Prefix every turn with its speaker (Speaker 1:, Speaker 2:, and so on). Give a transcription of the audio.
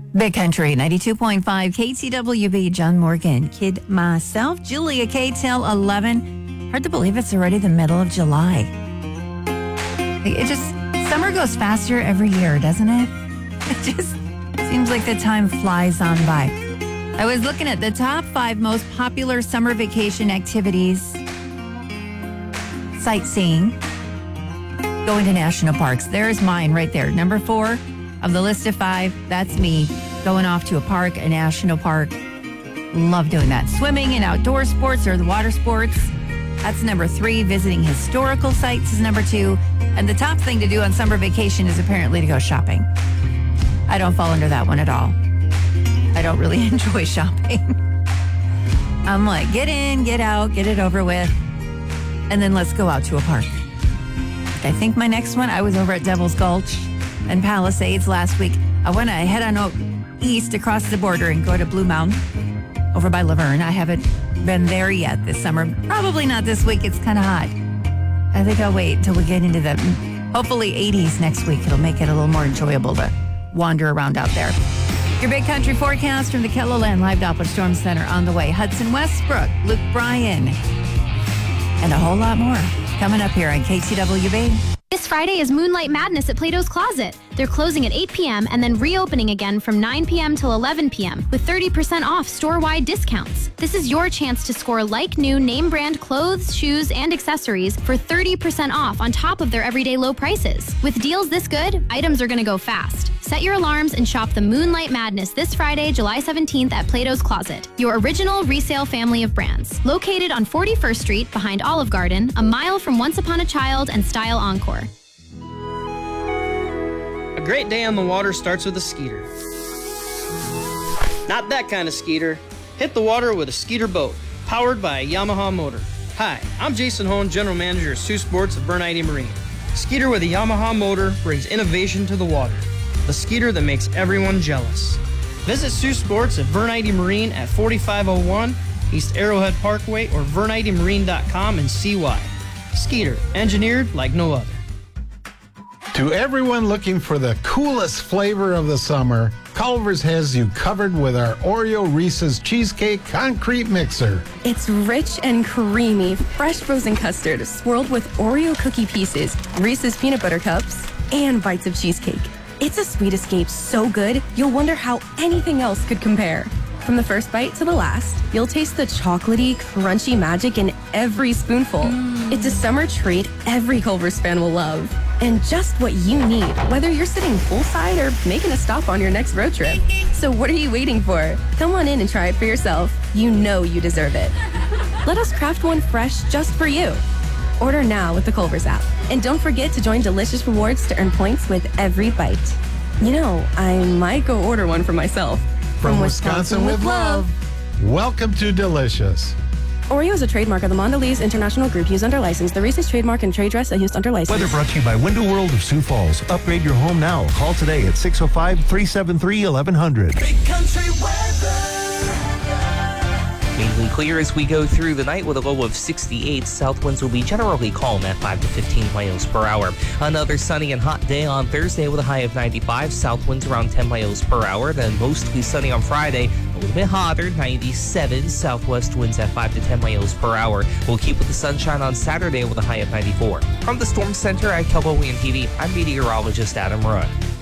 Speaker 1: Big Country 92.5 KTWB. John Morgan, Kid Myself, Julia K till 11. Hard to believe it's already the middle of July. Summer goes faster every year, doesn't it? It just seems like the time flies on by. I was looking at the top 5 most popular summer vacation activities. Sightseeing, going to national parks. There's mine right there. Number 4 of the list of 5, that's me. Going off to a park, a national park. Love doing that. Swimming and outdoor sports or the water sports. That's number 3. Visiting historical sites is number 2. And the top thing to do on summer vacation is apparently to go shopping. I don't fall under that one at all. I don't really enjoy shopping. I'm like, get in, get out, get it over with. And then let's go out to a park. I think my next one, I was over at Devil's Gulch and Palisades last week. I want to head on east across the border and go to Blue Mountain over by Laverne. I haven't been there yet this summer. Probably not this week. It's kind of hot. I think I'll wait until we get into the hopefully 80s next week. It'll make it a little more enjoyable to wander around out there. Your Big Country forecast from the KELOLAND Live Doppler Storm Center on the way. Hudson Westbrook, Luke Bryan, and a whole lot more coming up here on KTWB.
Speaker 2: This Friday is Moonlight Madness at Plato's Closet. They're closing at 8 p.m. and then reopening again from 9 p.m. till 11 p.m. with 30% off store-wide discounts. This is your chance to score like-new name-brand clothes, shoes, and accessories for 30% off on top of their everyday low prices. With deals this good, items are going to go fast. Set your alarms and shop the Moonlight Madness this Friday, July 17th at Plato's Closet, your original resale family of brands. Located on 41st Street behind Olive Garden, a mile from Once Upon a Child and Style Encore.
Speaker 3: A great day on the water starts with a skeeter. Not that kind of skeeter. Hit the water with a skeeter boat, powered by a Yamaha motor. Hi, I'm Jason Hone, General Manager of Sioux Sports at Bernheide Marine. Skeeter with a Yamaha motor brings innovation to the water. The skeeter that makes everyone jealous. Visit Sioux Sports at Bernheide Marine at 4501 East Arrowhead Parkway or VernheideMarine.com and see why. Skeeter, engineered like no other.
Speaker 4: To everyone looking for the coolest flavor of the summer, Culver's has you covered with our Oreo Reese's Cheesecake Concrete Mixer.
Speaker 5: It's rich and creamy, fresh frozen custard swirled with Oreo cookie pieces, Reese's peanut butter cups, and bites of cheesecake. It's a sweet escape so good, you'll wonder how anything else could compare. From the first bite to the last, you'll taste the chocolatey, crunchy magic in every spoonful. It's a summer treat every Culver's fan will love. And just what you need, whether you're sitting poolside or making a stop on your next road trip. So what are you waiting for? Come on in and try it for yourself. You know you deserve it. Let us craft one fresh just for you. Order now with the Culver's app. And don't forget to join Delicious Rewards to earn points with every bite. You know, I might go order one for myself.
Speaker 4: From Wisconsin with love. Welcome to Delicious.
Speaker 5: Oreo is a trademark of the Mondelez International Group used under license. The Reese's trademark and trade dress are used under license.
Speaker 6: Weather brought to you by Window World of Sioux Falls. Upgrade your home now. Call today at 605-373-1100.
Speaker 7: Big Country weather.
Speaker 8: Mainly clear as we go through the night with a low of 68. South winds will be generally calm at 5 to 15 miles per hour. Another sunny and hot day on Thursday with a high of 95. South winds around 10 miles per hour. Then mostly sunny on Friday. A little bit hotter, 97. Southwest winds at 5 to 10 miles per hour. We'll keep with the sunshine on Saturday with a high of 94. From the Storm Center at KELOLAND TV, I'm meteorologist Adam Roy.